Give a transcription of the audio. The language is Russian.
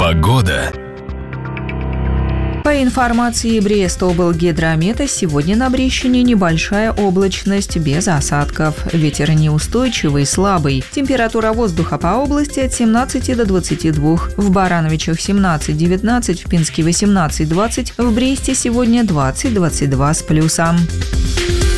Погода. По информации Брестоблгидромета, сегодня на Брещине небольшая облачность без осадков. Ветер неустойчивый, слабый. Температура воздуха по области от 17 до 22. В Барановичах 17-19, в Пинске 18-20, в Бресте сегодня 20-22 с плюсом.